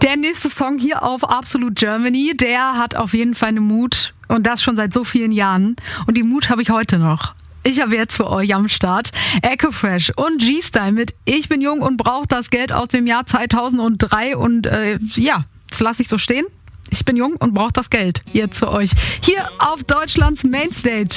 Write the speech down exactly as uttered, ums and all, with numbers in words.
Der nächste Song hier auf Absolute Germany, der hat auf jeden Fall eine Mut und das schon seit so vielen Jahren. Und die Mut habe ich heute noch. Ich habe jetzt für euch am Start Echo Fresh und G-Style mit Ich bin jung und brauche das Geld aus dem Jahr zweitausenddrei. Und äh, ja, das lasse ich so stehen. Ich bin jung und brauche das Geld. Jetzt für euch hier auf Deutschlands Mainstage.